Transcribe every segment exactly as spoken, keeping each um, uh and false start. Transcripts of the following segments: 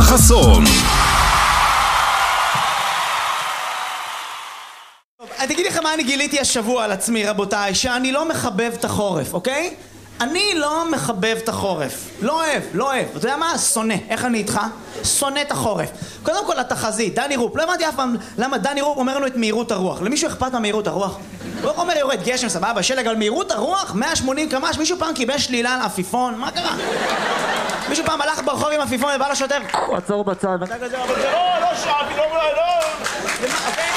חסון. אני אגיד לכם מה אני גיליתי השבוע על עצמי, רבותיי, שאני לא מחבב את החורף, אוקיי? אני לא מחבב את החורף. לא אוהב, לא אוהב. אתה יודע מה? שונא. איך אני איתך? שונא את החורף. קודם כל התחזית, דני רופ. לא הבנתי אף פעם למה דני רופ אומר לנו את מהירות הרוח. למישהו אכפת מהמהירות הרוח? הוא אומר יורד גשם, סבבה, שלג, על מהירות הרוח, מאה ושמונים קמ"ש, מישהו פעם קיבל שלילה על עפיפון? מה קרה? מישהו פעם הלך ברחוב עם עפיפון ובא לשוטר, עצור בצד. ואתה כזה, אבל זה לא, לא שעתי, לא, לא, לא. אוקיי?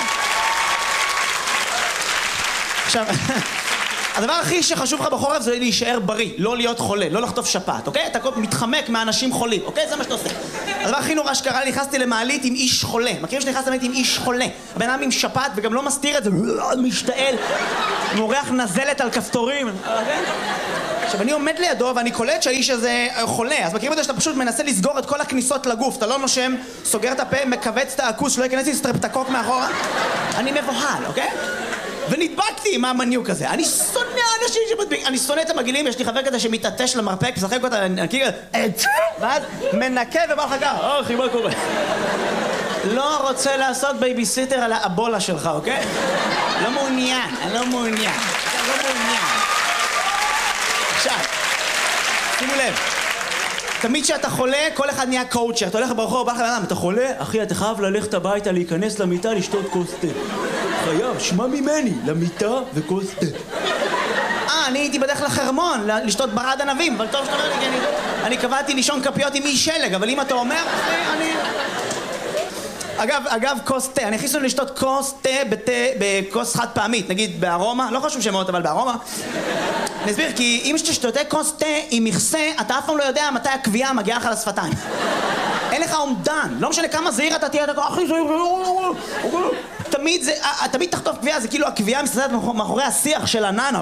עכשיו, הדבר הכי שחשוב לך בחורף זה להישאר בריא, לא להיות חולה, לא לחטוף שפעת, אוקיי? אתה מתחמק מאנשים חולים, אוקיי? זה מה שאתה עושה. הדבר הכי נורא שקרה לי, נכנסתי למעלית עם איש חולה. מכירים שנכנסתי למעלית עם איש חולה? הבן אדם עם שפעת וגם לא מסתיר את זה, משתעל, מורח נזלת על כפתורים, אוקיי? עכשיו, אני עומד לידו ואני קולט שהאיש הזה חולה, אז מכירים את זה שאתה פשוט מנסה לסגור את כל הכניסות לגוף, אתה לא נושם, סוגר את הפה, מכווץ את העכוס, שלא ייכנס לי סטרפטקוק מאחורה. אני מבוהל, אוקיי? ונדבקתי עם המניוק הזה. אני שונא אנשים שמדביק, אני שונא את המגעילים, יש לי חבר כזה שמתעטש למרפק, משחק אותה, נקי כזה, ואז מנקה ובא לך ככה, אוכי, מה קורה? לא רוצה לעשות בייביסיטר על האבולה שלך, אוקיי? לא מעוניין, אני לא מעוניין. לא מעוניין. עכשיו, שימו לב, תמיד כשאתה חולה, כל אחד נהיה קואוצ'ר. אתה הולך ברחוב, בא לך לאדם, אתה חולה? אחי, אתה חייב ללכת הביתה, להיכנס למיטה, לשתות כוס תה. חייב, שמע ממני, למיטה וכוס תה. אה, אני הייתי בדרך לחרמון, לשתות ברד ענבים, אבל טוב שאתה אומר לי, כי אני... אני קבעתי לישון כפיות עם איש שלג, אבל אם אתה אומר, אני... אגב, אגב, כוס תה. אני הכניס לנו לשתות כוס תה בתה, בכוס חד פעמית, נגיד בארומה, לא חשוב שמות, אבל בארומה. אני אסביר, כי אם שתשותה כוס תה עם מכסה, אתה אף פעם לא יודע מתי הקביעה מגיעה לך לשפתיים. אין לך אומדן, לא משנה כמה זהיר אתה תהיה, אתה הכי זהיר, תמיד זה, תמיד תחטוף קביעה, זה כאילו הקביעה מסתדרת מאחורי השיח של הננה.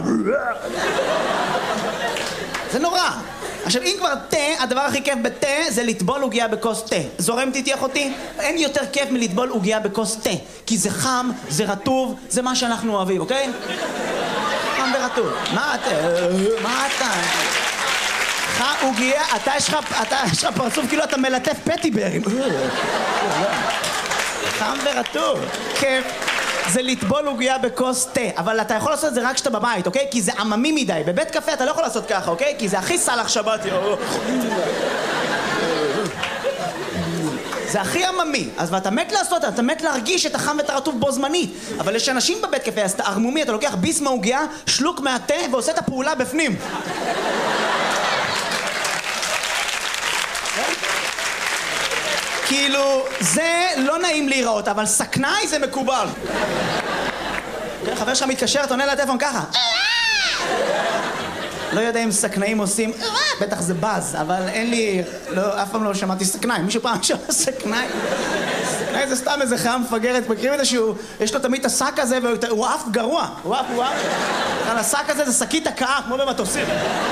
זה נורא. עכשיו, אם כבר תה, הדבר הכי כיף בתה זה לטבול עוגיה בכוס תה. זורם תיתי אחותי? אין יותר כיף מלטבול עוגיה בכוס תה. כי זה חם, זה רטוב, זה מה שאנחנו אוהבים, אוקיי? חם ורטוב. מה אתה? מה אתה? חם עוגיה, אתה יש לך, אתה יש לך פרצוף כאילו אתה מלטף פטיברים. חם ורטוב. כיף. זה לטבול עוגיה בכוס תה, אבל אתה יכול לעשות את זה רק כשאתה בבית, אוקיי? כי זה עממי מדי. בבית קפה אתה לא יכול לעשות ככה, אוקיי? כי זה הכי סלח שבת. זה הכי עממי. אז ואתה מת לעשות, אתה מת להרגיש את החם ואת הרטוב בו זמנית. אבל יש אנשים בבית קפה, אז אתה ערמומי, אתה לוקח ביס מהעוגיה, שלוק מהתה ועושה את הפעולה בפנים. כאילו, זה לא נעים להיראות, אבל סכנאי זה מקובל. חבר שלך מתקשר, אתה עונה לטלפון ככה. לא יודע אם סכנאים עושים, בטח זה בז, אבל אין לי, אף פעם לא שמעתי סכנאי. מישהו פעם שמע סכנאי? סכנאי זה סתם איזה חיה מפגרת, מכירים את זה שהוא, יש לו תמיד את השק הזה, והוא אף גרוע. הוא אף, הוא אף. על השק הזה זה שקית הקאה, כמו במטוסים.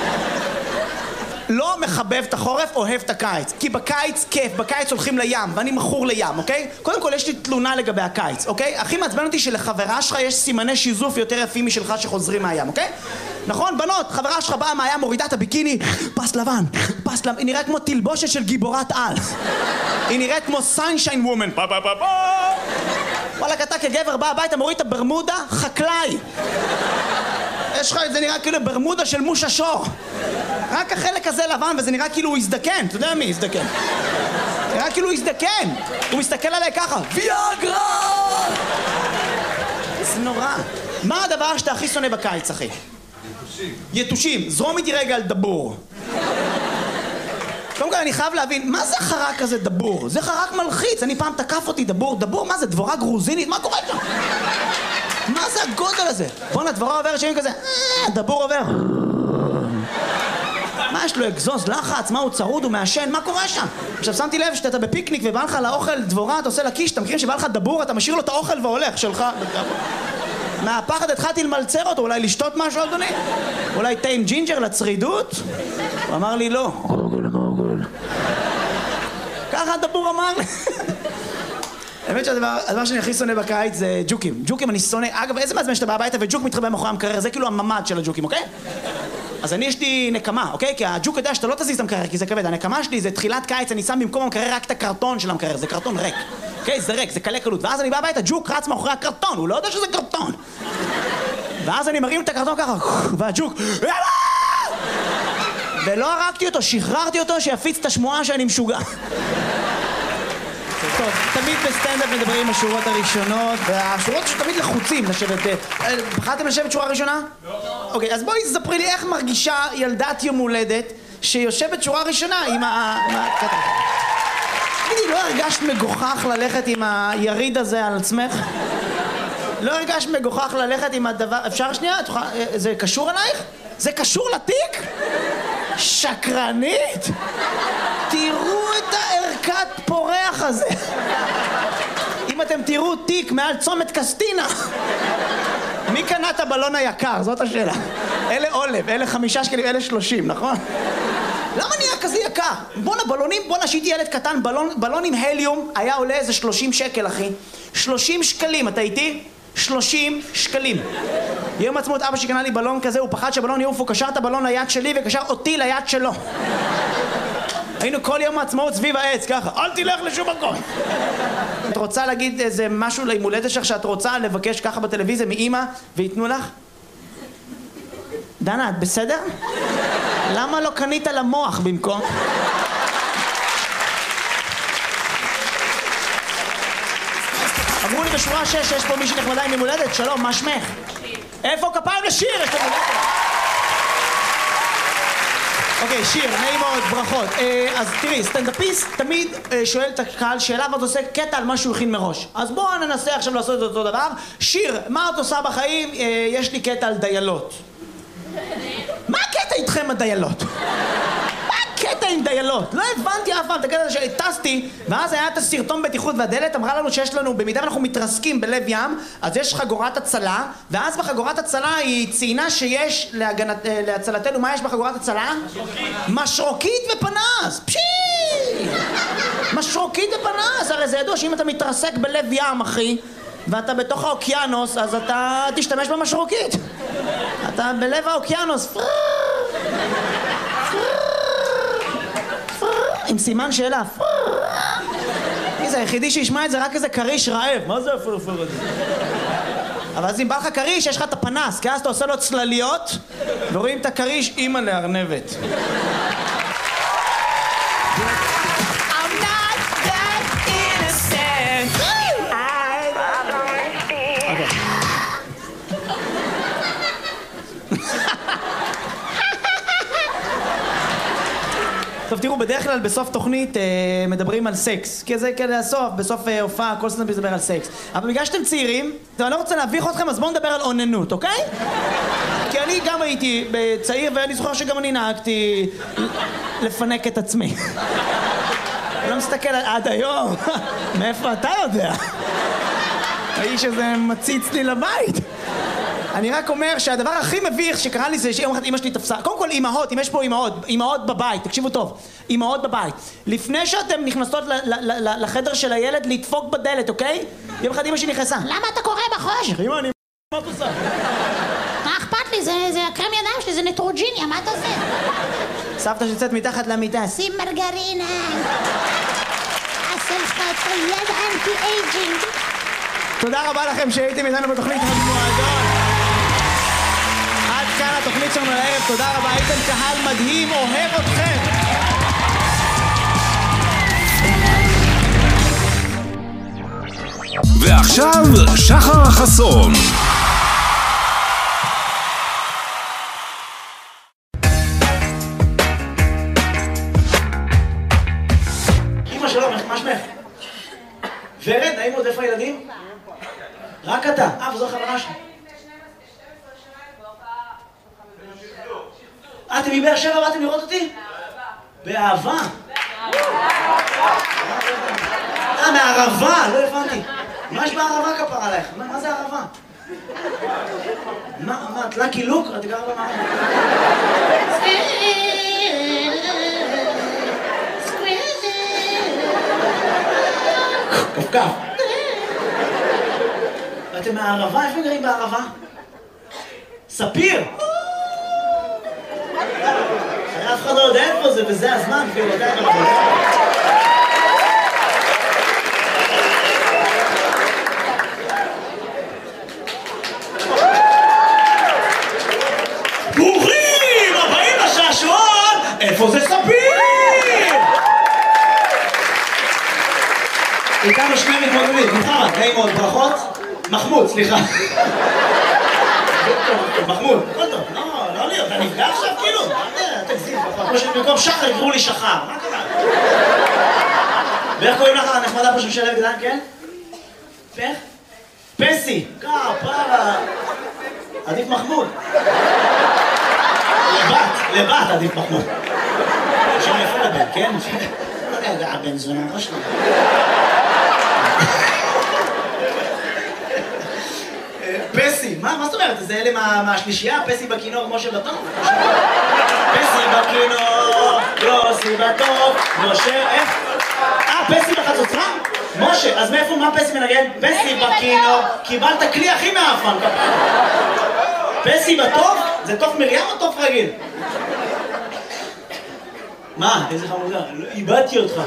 לא מחבב את החורף, אוהב את הקיץ. כי בקיץ כיף, בקיץ הולכים לים, ואני מכור לים, אוקיי? קודם כל יש לי תלונה לגבי הקיץ, אוקיי? הכי מעצבן אותי שלחברה שלך יש סימני שיזוף יותר יפים משלך שחוזרים מהים, אוקיי? נכון, בנות, חברה שלך באה מהים, מורידה את הביקיני, פס לבן, פס לבן, היא נראית כמו תלבושת של גיבורת על. היא נראית כמו סנשיין וומן. פה פה פה פה. וואלה, אתה כגבר בא הביתה, מוריד את הברמודה, חקלאי. יש לך, זה נראה כאילו ברמודה של מושה שור. רק החלק הזה לבן, וזה נראה כאילו הוא הזדקן. אתה יודע מי הזדקן? נראה כאילו הוא הזדקן. הוא מסתכל עליי ככה, ויאגרה! זה נורא. מה הדבר שאתה הכי שונא בקיץ, אחי? יתושים. יתושים. זרום איתי רגע על דבור. קודם כל אני חייב להבין, מה זה חרק כזה דבור? זה חרק מלחיץ. אני פעם תקף אותי דבור. דבור, מה זה? דבורה גרוזינית? מה קורה שם? מה זה הגודל הזה? בוא'נה, דבורה עוברת שנים כזה, דבור עובר. מה יש לו, אגזוז, לחץ, מה הוא צרוד, הוא מעשן, מה קורה שם? עכשיו שמתי לב שאתה בפיקניק ובא לך לאוכל דבורה, אתה עושה לה קיש, אתה מכירים שבא לך דבור, אתה משאיר לו את האוכל והולך שלך. מהפחד התחלתי למלצר אותו, אולי לשתות משהו, אדוני? אולי תה עם ג'ינג'ר לצרידות? הוא אמר לי לא. ככה הדבור אמר לי. האמת שהדבר שאני הכי שונא בקיץ זה ג'וקים. ג'וקים אני שונא. אגב, איזה מעצבן שאתה בא הביתה וג'וק מתחבא מאחורי המקרר, זה כאילו הממד של הג'וקים, אוקיי? אז אני יש לי נקמה, אוקיי? כי הג'וק יודע שאתה לא תזיז את המקרר, כי זה כבד. הנקמה שלי זה תחילת קיץ, אני שם במקום המקרר רק את הקרטון של המקרר, זה קרטון ריק. אוקיי? זה ריק, זה קלה קלות. ואז אני בא הביתה, ג'וק רץ מאחורי הקרטון, הוא לא יודע שזה קרטון. ואז אני מרים את הקרטון ככה, והג'וק... ולא הרגתי אותו, שחררתי אותו שיפיץ את השמועה שאני משוגע. טוב, תמיד בסטנדאפ מדברים בשורות הראשונות, והשורות שתמיד לחוצים לשבת... בחרתם לשבת שורה ראשונה? לא. אוקיי, אז בואי תספרי לי איך מרגישה ילדת יום הולדת שיושבת שורה ראשונה עם ה... תגידי, לא הרגשת מגוחך ללכת עם היריד הזה על עצמך? לא הרגשת מגוחך ללכת עם הדבר... אפשר שנייה? זה קשור אלייך? זה קשור לתיק? שקרנית? תראו את הערכת פורח הזה. אם אתם תראו תיק מעל צומת קסטינה, מי קנה את הבלון היקר? זאת השאלה. אלה עולב, אלה חמישה שקלים, אלה שלושים, נכון? למה נהיה כזה יקר? בואנה, בלונים, בואנה, שהייתי ילד קטן, בלון, בלון עם הליום היה עולה איזה שלושים שקל, אחי. שלושים שקלים, אתה איתי? שלושים שקלים. יום עצמאות אבא שקנה לי בלון כזה, הוא פחד שהבלון יעוף, הוא קשר את הבלון ליד שלי וקשר אותי ליד שלו. היינו כל יום העצמאות סביב העץ, ככה, אל תלך לשום מקום. את רוצה להגיד איזה משהו ליום הולדת שלך שאת רוצה לבקש ככה בטלוויזיה מאמא ויתנו לך? דנה, את בסדר? למה לא קנית למוח במקום? אמרו לי בשורה שש שיש פה מישהי נחמדה עם יום הולדת, שלום, מה שמך? איפה כפיים לשיר? יש לנו... אוקיי, שיר, נעים מאוד, ברכות. אז תראי, סטנדאפיסט תמיד שואל את הקהל שאלה ואת עושה קטע על מה שהוא הכין מראש. אז בואו ננסה עכשיו לעשות את אותו דבר. שיר, מה את עושה בחיים? יש לי קטע על דיילות. מה הקטע איתכם הדיילות? מה הקטע עם דיילות? לא הבנתי אף פעם את הקטע שטסתי, ואז היה את הסרטון בטיחות והדלת אמרה לנו שיש לנו, במידה ואנחנו מתרסקים בלב ים, אז יש חגורת הצלה, ואז בחגורת הצלה היא ציינה שיש להגנת, להצלתנו, מה יש בחגורת הצלה? משרוקית. משרוקית ופנס! פשי! משרוקית ופנס! הרי זה ידוע שאם אתה מתרסק בלב ים, אחי, ואתה בתוך האוקיינוס, אז אתה תשתמש במשרוקית. אתה בלב האוקיינוס. עם סימן שאלה. זה היחידי שישמע את זה רק איזה קריש רעב. מה זה הפרפר הזה? אבל אז אם בא לך קריש, יש לך את הפנס, כי אז אתה עושה לו צלליות, ורואים את הקריש אימא לארנבת. טוב, תראו, בדרך כלל בסוף תוכנית אה, מדברים על סקס. כי זה כדי הסוף, בסוף אה, הופעה, כל סטנדאפיסט מדבר על סקס. אבל בגלל שאתם צעירים, אני לא רוצה להביך אתכם, אז בואו נדבר על אוננות, אוקיי? כי אני גם הייתי צעיר, ואני זוכר שגם אני נהגתי לפנק את עצמי. אני לא מסתכל על עד היום. מאיפה אתה יודע? האיש הזה מציץ לי לבית. אני רק אומר שהדבר הכי מביך שקרה לי זה שיום אחד אמא שלי תפסה. קודם כל אמהות, אם יש פה אמהות, אמהות בבית, תקשיבו טוב, אמהות בבית. לפני שאתם נכנסות לחדר של הילד לדפוק בדלת, אוקיי? יום אחד אמא שלי נכנסה. למה אתה קורא בחושך? אמא, אני... מה את עושה? מה אכפת לי? זה הקרם ידיים שלי, זה נטרוג'יניה, מה אתה עושה? סבתא שיוצאת מתחת למיטה. שים מרגרינה. עשה לך את היד אנטי אייג'ינג. תודה רבה לכם שהייתם איתנו בתוכנית המועדון. עד כאן התוכנית שלנו לערב, תודה רבה, הייתם קהל מדהים, אוהב אתכם. ועכשיו שחר חסון. אמא שלום, מה שמך? ורד, נעים עוד, איפה הילדים? רק אתה. אה, וזו החברה שלי. אה, אתם מבאר שבע באתם לראות אותי? באהבה. אה, מהערבה, לא הבנתי. מה יש בערבה כפרה עלייך? מה זה ערבה? מה, מה, את לקי לוק? את גרה במערבה. כף כף. ואתם מהערבה? איפה גרים בערבה? ספיר? אף אחד לא יודע איפה זה, וזה הזמן, כאילו, אתה יודע מה זה. ברוכים הבאים לשעשועון! איפה זה ספיר? איתנו שני מתמודדים, מוחמד, נעים מאוד, ברכות. מחמוד, סליחה. מחמוד, הכל טוב, לא, לא להיות, אתה נפגע עכשיו כאילו? תגזים, כמו שבמקום שחר יקראו לי שחר, מה קרה? ואיך קוראים לך הנחמדה פה שמשלב גדן, כן? איך? פסי, כפרה. עדיף מחמוד. לבת, לבת עדיף מחמוד. שם יפה לבן, כן? לא יודע, הבן זונה, לא שלנו. פסי, מה, מה זאת אומרת? זה אלה מהשלישייה? פסי בכינור, משה בטוב? פסי בכינור, יוסי בטוב, משה, איך? אה, פסי בחצוצרה? משה, אז מאיפה, מה פסי מנגן? פסי בכינור, קיבלת כלי הכי מאפן. פסי בטוב? זה תוף מרים או תוף רגיל? מה? איזה חמודה? איבדתי אותך.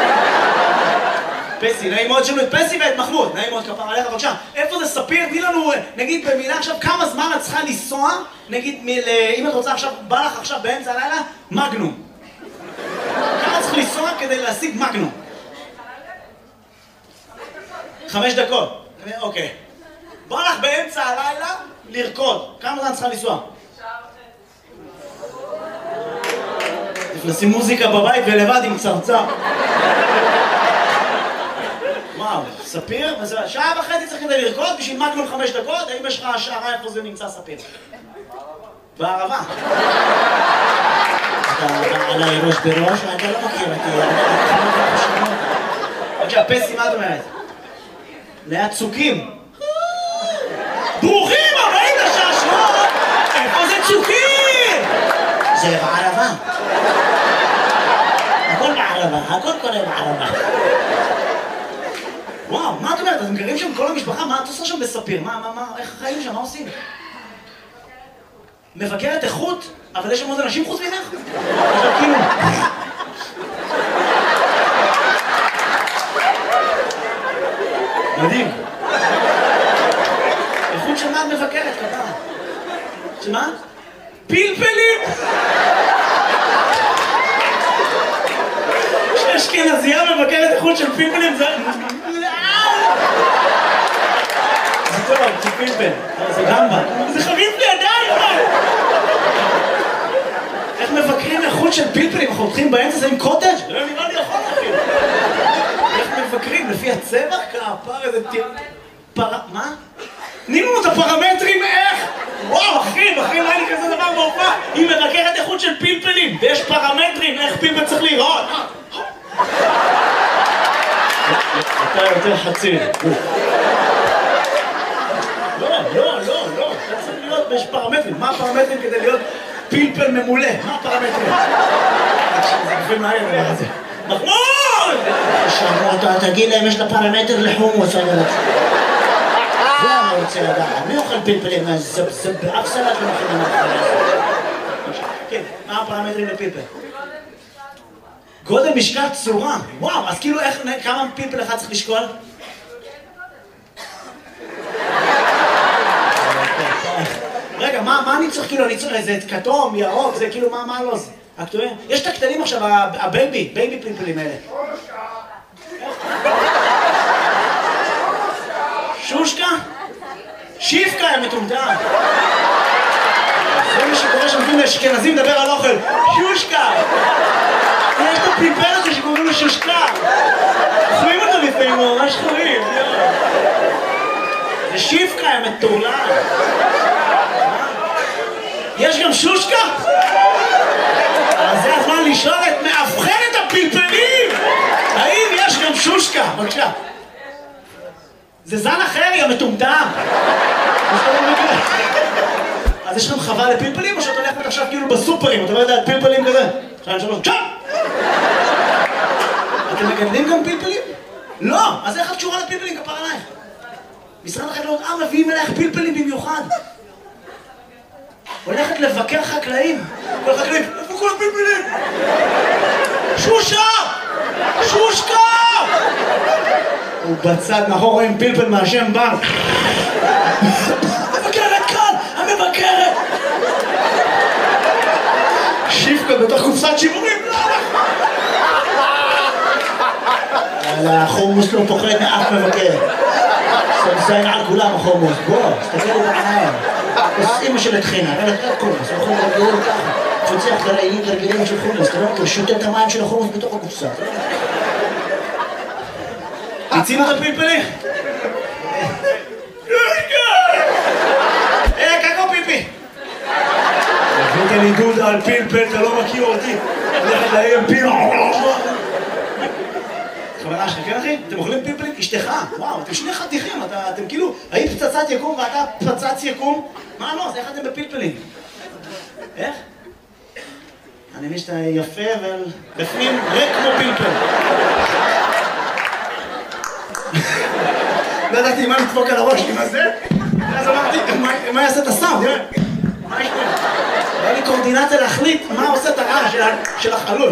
פסי, נעים מאוד שלו את פסי ואת מחמוד. נעים מאוד כפר עליך, בבקשה. איפה זה ספיר? תני לנו, נגיד במילה עכשיו, כמה זמן את צריכה לנסוע, נגיד, אם את רוצה עכשיו, בא לך עכשיו באמצע הלילה, מגנום. כמה צריך לנסוע כדי להשיג מגנום? חמש דקות. אוקיי. בא לך באמצע הלילה לרקוד. כמה זמן צריכה לנסוע? לשים מוזיקה בבית ולבד עם צרצר. וואו, ספיר? שעה וחצי צריך כדי לרקוד בשביל מגנום חמש דקות? האם יש לך השערה איפה זה נמצא ספיר? בערבה. אתה עליי ראש בראש, אתה לא מכיר אותי. בבקשה, פסי, מה את אומרת? ליד צוקים. ברוכים הבאים לשעשועון! איפה זה צוקים? זה בערבה. הכל בערבה, הכל קורה בערבה. וואו, מה את אומרת? אתם גרים שם כל המשפחה? מה את עושה שם בספיר? מה, מה, מה, איך חיים שם? מה עושים? מבקרת איכות? אבל יש שם עוד אנשים חוץ ממך? עכשיו כאילו... מדהים. איכות של מה את מבקרת, כתב? שמה? פלפלים! שאשכנזייה מבקרת איכות של פלפלים זה... זה טוב, זה פלפל, זה גמבה. זה חריף לי עדיין! איך מבקרים איכות של פלפלים? אנחנו הולכים באמצע זה עם קוטג'? לא נראה לי יכול להכין. איך מבקרים? לפי הצבע? כפר איזה תיר... פר... מה? תני לנו את הפרמטרים איך? וואו, אחי, אחי, לא היה לי כזה דבר בהופעה. היא מבקרת איכות של פלפלים, ויש פרמטרים איך פלפל צריך לראות. אתה יותר חצי. לא, לא, לא, לא. אתה צריך להיות, יש פרמטרים. מה הפרמטרים כדי להיות פלפל ממולא? מה הפרמטרים? זה גופים מהר, מה זה? מחמוד! שאמרו אותה, תגיד להם, יש לה פרמטר לחומוס, אני רוצה. זה אני רוצה לדעת. מי אוכל פלפלים? זה באף סלט לא מכינים אחרי. כן, מה הפרמטרים לפלפל? גודל, משקל, צורה. וואו, אז כאילו איך, כמה פלפל אחד צריך לשקול? רגע, מה אני צריך כאילו, אני צריך איזה כתום, ירוק, זה כאילו, מה לא זה? הכתובים? יש את הקטנים עכשיו, הבייבי, בייבי פלפלים האלה. שושקה? שיפקה, יא מטומטם. זה מה שקורה שם, לאשכנזים מדבר על אוכל. שושקה! יש את הפלפל הזה שקוראים לו שושקה. אוכלים אותו לפעמים, ממש חורים. זה שיפקה, יא מטורלל. יש גם שושקה? אז זה הזמן לשאול את מאבחנת הפלפלים! האם יש גם שושקה? בבקשה. זה זן אחר, יא מטומטם! אז יש לכם חווה לפלפלים או שאת הולכת עכשיו כאילו בסופרים? אתה לא יודע, פלפלים כזה? שתיים, שלוש, צ'אפ! אתם מגדלים גם פלפלים? לא! אז איך את קשורה לפלפלים כפר עלייך? משרד החקלאות, אה, מביאים אלייך פלפלים במיוחד. הולכת לבקר חקלאים. כל החקלאים, איפה כל הפלפלים? שושה! שושקה! הוא בצד מאחור רואים פלפל מהשם בר. המבקרת כאן! המבקרת! שיפקה בתוך קופסת שימורים. יאללה, החומוס לא פוחד מאף מבקר. סמסיין על כולם החומוס. בוא, תסתכל לי בעיניים. אז אמא של התחינה, אין לך חומוס. אנחנו מרגילים ככה. פוצח גרעינים גרגילים של חומוס. אתה לא מכיר, שותה את המים של החומוס בתוך הקופסה. תצינו את הפלפלים. אה, קקו פיפי. הבאת לי דודה על פלפל, אתה לא מכיר אותי. הולכת להם פיל. חברה שלך, כן אחי? אתם אוכלים פלפלים? אשתך. וואו, אתם שני חתיכים, אתם כאילו, היית פצצת יקום ואתה פצץ יקום? מה לא? אז איך אתם בפלפלים? איך? אני מבין שאתה יפה ולפנים ריק כמו פלפל. לא ידעתי מה לדפוק על הראש לי, מה זה? אז אמרתי, מה יעשה את הסאונד? מה יש פה? היה לי קורדינציה להחליט מה עושה את הרעש של החלול.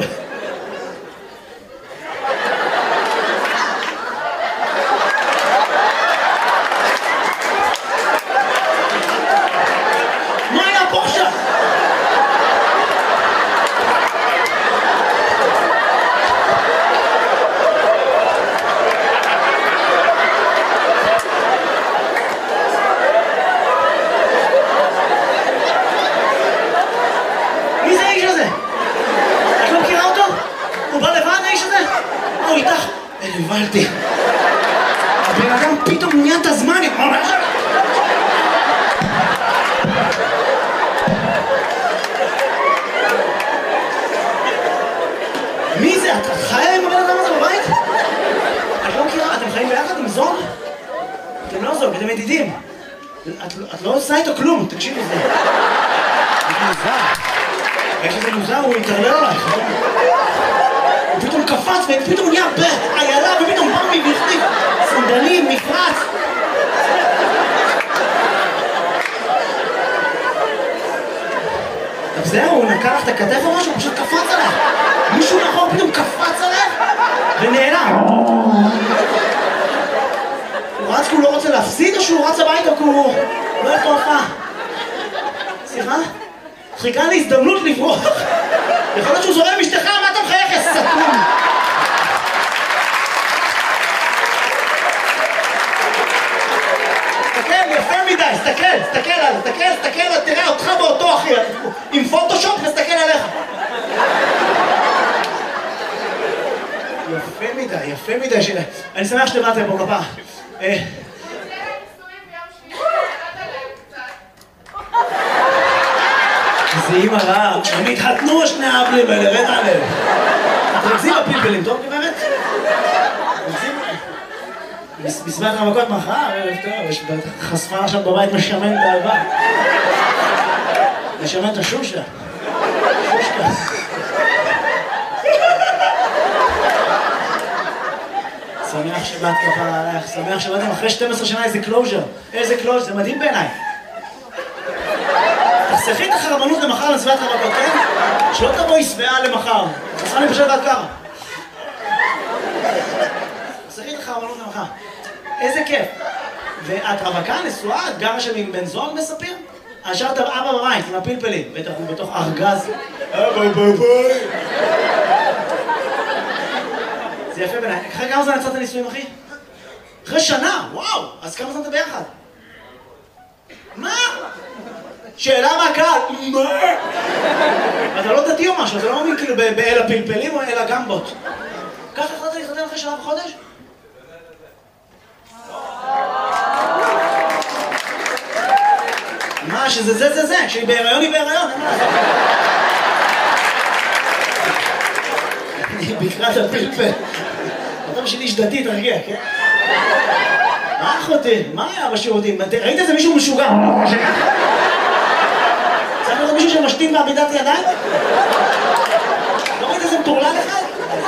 מה היה פה עכשיו? הבנתי. הבן אדם פתאום נהיה את הזמן. מי זה? את חיה עם הבן אדם הזה בבית? את לא מכירה? אתם חיים ביחד עם זוג? אתם לא זוג, אתם ידידים. את לא עושה איתו כלום, תקשיבי לזה. זה מוזר. איך שזה מוזר, הוא יתערלל עלייך. הוא פתאום קפץ ופתאום נהיה בעיילה ופתאום בא מבפנים סנדלים, מפרץ. טוב זהו, הוא נקע לך את הכתף או משהו, הוא פשוט קפץ עליך. מישהו נכון פתאום קפץ עליך ונעלם. הוא רץ כי הוא לא רוצה להפסיד או שהוא רץ הביתה כי הוא לא הולך להופעה? סליחה? חיכה לי הזדמנות לברוח. יכול להיות שהוא זורם עם אשתך, מה אתה מחייך, יא סתום? תסתכל, יפה מדי, תסתכל, תסתכל עליו, תסתכל, תסתכל, תראה אותך באותו אחי, עם פוטושופ נסתכל עליך. יפה מדי, יפה מדי, אני שמח שבאתם פה כפה. זה אימא רעה, הם התחתנו שני האבלים האלה, רד עליהם. אתם מגזים בפלפלים, טוב גברת? בסביבת המכות מחר, ערב טוב, יש חשפה עכשיו בבית משמן את האהבה. משמן את השושה. שושקה. שמח שבאת כפרה עלייך, שמח שבאתם אחרי שתים עשרה שנה איזה קלוז'ר. איזה קלוז'ר, זה מדהים בעיניי. תחסכי את החרמנות למחר לסביבת המכות, כן? שלא תבואי שבעה למחר. תחסכה לי פשוט עד ככה. תחסכי את החרמנות למחר. איזה כיף. ואת רווקה, נשואה, את גרה שם עם בן זוג בספיר? השארת אבא בבית עם הפלפלים, בטח הוא בתוך ארגז. אבא בבית. זה יפה בעיניי. אחרי כמה זמן יצאת הנישואים, אחי? אחרי שנה, וואו! אז כמה זמן אתה ביחד? מה? שאלה מהקהל, מה? אתה לא דתי או משהו, אתה לא מאמין כאילו באל הפלפלים או אל הגמבות. ככה החלטת להתחתן אחרי שנה וחודש? מה, שזה זה זה זה, כשהיא בהיריון היא בהיריון, אין מה לעשות. אני בקרת הפלפל. אתה בשביל איש דתי, תרגיע, כן? מה אחותי? מה היה בשירותים? ראית איזה מישהו משוגע? צריך לראות מישהו שמשתין בעמידת ידיים? לא ראית איזה מטורלל אחד?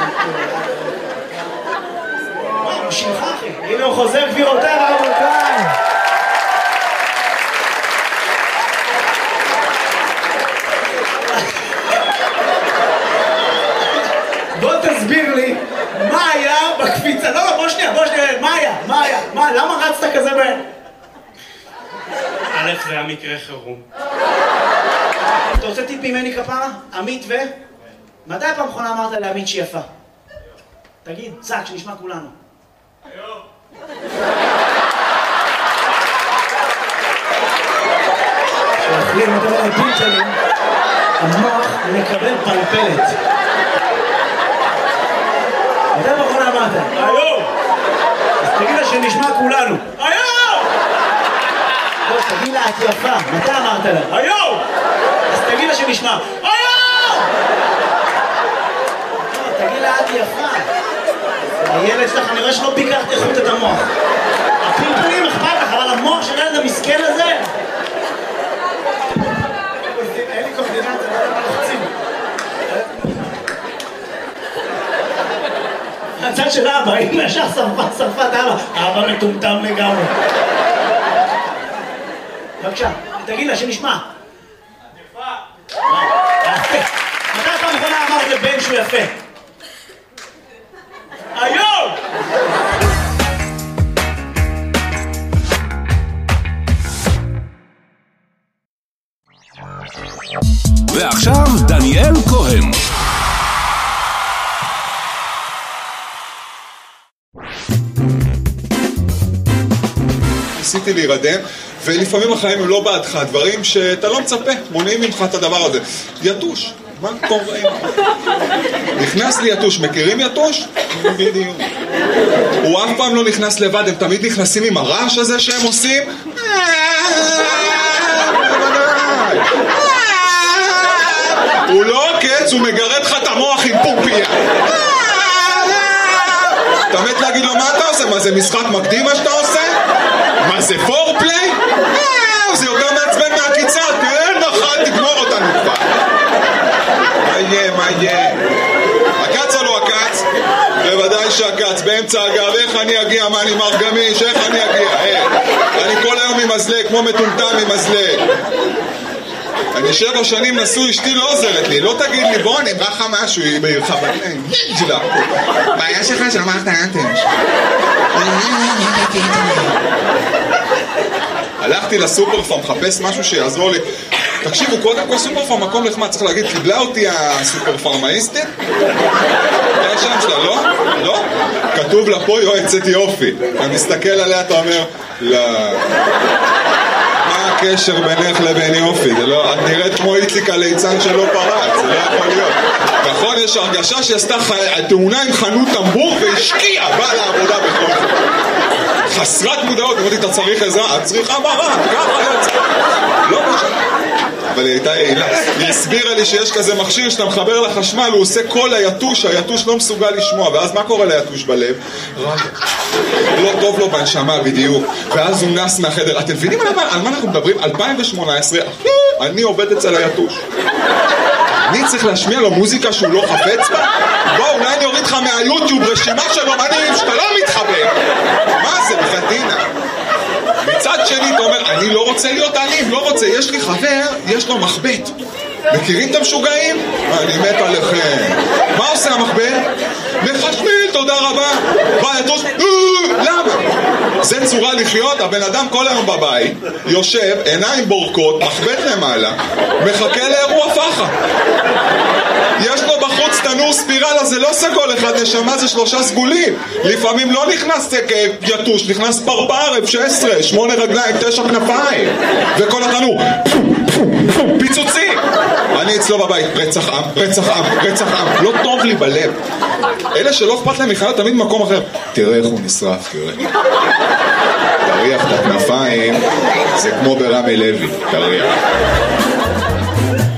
וואי, הוא שלך אחי. הנה הוא חוזר גבירותיי ורבותיי. פיצה, לא, לא, בוא שנייה, בוא שנייה, מה היה? מה היה? מה, למה רצת כזה ב... א', זה היה מקרה חירום. אתה רוצה טיפ ממני כפרה? עמית ו... מתי פעם אחרונה אמרת לעמית שהיא יפה? תגיד, צעק, שנשמע כולנו. היום. כשאוכלים אותו לפיל שלי, המוח מקבל פלפלת. מתי פעם אחרונה אמרת? היום! אז תגיד לה שנשמע כולנו. היום! לא, תגיד לה, את יפה. מתי אמרת לה? היום! אז תגיד לה שנשמע. היום! לא, תגיד לה, את יפה. הילד שלך, אני רואה שלא ביקרת איכות את המוח. הפלפלים אכפת לך, אבל המוח של הילד המסכן הזה... אין לי קורדינציה, לא יודע מה לחצים. הצד של אבא, אם ישר שרפה, שרפה את אבא. אבא מטומטם לגמרי. בבקשה, תגיד לה שנשמע. יפה. מתי פעם אחרונה אמרת לבן שהוא יפה? היום! ועכשיו דניאל כהן. ניסיתי להירדם, ולפעמים החיים הם לא בעדך, דברים שאתה לא מצפה, מונעים ממך את הדבר הזה. יתוש, מה קורה? נכנס לי יתוש, מכירים יתוש? בדיוק. הוא אף פעם לא נכנס לבד, הם תמיד נכנסים עם הרעש הזה שהם עושים. הוא לא עוקץ, הוא מגרד לך את המוח עם פומפיה. אתה מת להגיד לו מה אתה עושה? מה זה משחק מקדים מה שאתה עושה? מה זה פורפליי? זה יותר מעצבן מהקיצה, תראה נחת, תגמור אותנו כבר. מה יהיה, מה יהיה? הקץ או לא הקץ? בוודאי שהקץ, באמצע הגב, איך אני אגיע, מה אני מר גמיש, איך אני אגיע? אני כל היום עם מזלג, כמו מטומטם עם מזלג. אני שבע שנים נשוי, אשתי לא עוזרת לי, לא תגיד לי בוא אני ברכה משהו, היא בעירך בניים, ג'לה. בעיה שלך של מערכת האנטש. הלכתי לסופרפארם, מחפש משהו שיעזור לי. תקשיבו, קודם כל סופרפארם מקום נחמד, צריך להגיד, קיבלה אותי הסופרפארמאיסטית? זה השם שלה, לא? לא? כתוב לה פה יועצת יופי. אתה מסתכל עליה, אתה אומר, לא... מה הקשר בינך לבין יופי? זה לא, את נראית כמו איציק הליצן שלא פרץ, זה לא יכול להיות. נכון, יש הרגשה שעשתה תאונה עם חנות טמבור והשקיעה, באה לעבודה בכל זאת. חסרת מודעות, אמרתי, אתה צריך עזרה? את צריכה מראה, ככה יוצא. לא משנה. אבל היא הייתה יעילה. היא הסבירה לי שיש כזה מכשיר שאתה מחבר לחשמל, הוא עושה קול ליתוש, היתוש לא מסוגל לשמוע, ואז מה קורה ליתוש בלב? רגע. לא טוב לו בנשמה בדיוק, ואז הוא נס מהחדר. אתם מבינים על מה אנחנו מדברים? אלפיים שמונה עשרה, אני עובד אצל היתוש. אני צריך להשמיע לו מוזיקה שהוא לא חפץ בה? בוא, אולי אני אוריד לך מהיוטיוב רשימה של אומנים שאתה לא מתחבר. מה זה, בחדינה? מצד שני אתה אומר, אני לא רוצה להיות אלים, לא רוצה, יש לי חבר, יש לו מחבט. מכירים את המשוגעים? אני מת עליכם. מה עושה המחבט? מחשמיל, תודה רבה. בא יתוש, למה? זה צורה לחיות, הבן אדם כל היום בבית, יושב, עיניים בורקות, מחבט למעלה, מחכה לאירוע פחה. יש לו בחוץ תנור ספירלה, זה לא סגול אחד, נשמה זה שלושה סגולים. לפעמים לא נכנס יתוש, נכנס פרפר, אף שש עשרה, שמונה רגליים, תשע כנפיים. וכל התנור, פיצוצים. אני אצלו בבית, רצח עם, רצח עם, רצח עם, לא טוב לי בלב. אלה שלא אכפת להם מחיות תמיד במקום אחר. תראה איך הוא נשרף, תראה. תריח את הכנפיים, זה כמו ברמי לוי, תריח.